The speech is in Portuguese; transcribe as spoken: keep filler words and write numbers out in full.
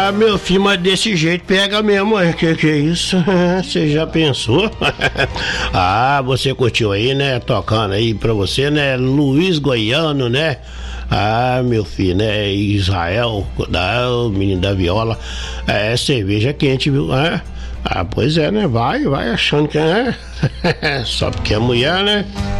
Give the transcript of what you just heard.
Ah, meu filho, mas desse jeito pega mesmo, hein? Que que é isso? Você já pensou? Ah, você curtiu aí, né? Tocando aí pra você, né? Luiz Goiano, né? Ah, meu filho, né? Israel, da, o menino da viola. É cerveja quente, viu? Ah, ah, pois é, né? Vai, vai achando que é. Só porque é mulher, né?